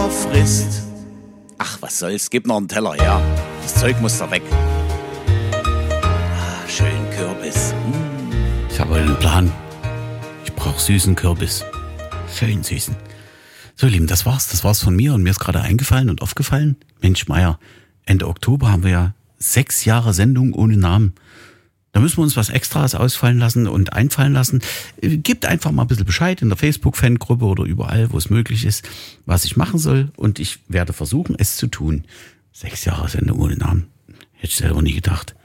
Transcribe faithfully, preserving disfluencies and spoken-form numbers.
frisst. Ach, was soll's, gib noch einen Teller her. Das Zeug muss da weg. Ah, schön Kürbis. Mm. Ich habe einen Plan. Ich brauche süßen Kürbis. Schön süßen. So, ihr Lieben, das war's. Das war's von mir und mir ist gerade eingefallen und aufgefallen. Mensch, Meier, Ende Oktober haben wir ja sechs Jahre Sendung ohne Namen. Da müssen wir uns was Extras ausfallen lassen und einfallen lassen. Gebt einfach mal ein bisschen Bescheid in der Facebook-Fangruppe oder überall, wo es möglich ist, was ich machen soll. Und ich werde versuchen, es zu tun. Sechs Jahre Sendung ohne Namen. Hätte ich selber nie gedacht.